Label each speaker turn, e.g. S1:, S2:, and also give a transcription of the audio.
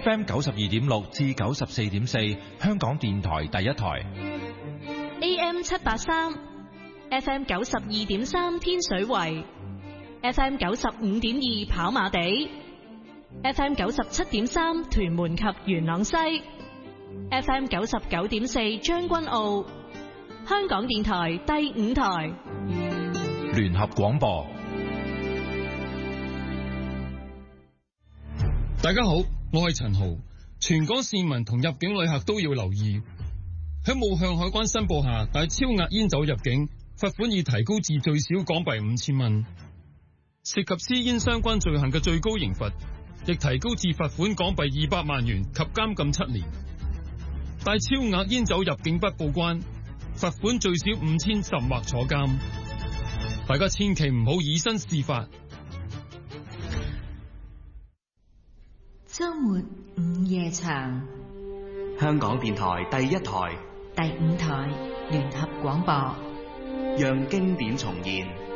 S1: FM 92.6至94.4，香港電台第一台。
S2: AM 783 FM 92.3天水圍 FM 95.2跑馬地 FM 97.3屯門及元朗西 FM 99.4將軍澳，香港電台第5台
S1: 聯合廣播。
S3: 大家好，我係陳豪。全港市民同入境旅客都要留意，喺冇向海關申報下帶超額煙酒入境，罰款已提高至最少港幣5000蚊。涉及私煙相關罪行嘅最高刑罰亦提高至罰款港幣200萬元及監禁7年。帶超額煙酒入境不報關，罰款最少5000或坐監。大家千祈唔好以身試法。
S4: 周末午夜場，
S5: 香港電台第一台、
S4: 第5台聯合廣播，
S5: 讓經典重現。